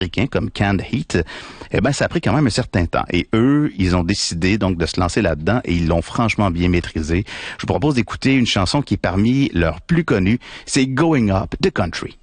américains comme Canned Heat, eh ben ça a pris quand même un certain temps. Et eux, ils ont décidé donc de se lancer là-dedans et ils l'ont franchement bien maîtrisé. Je vous propose d'écouter une chanson qui est parmi leurs plus connues, c'est Going Up the Country.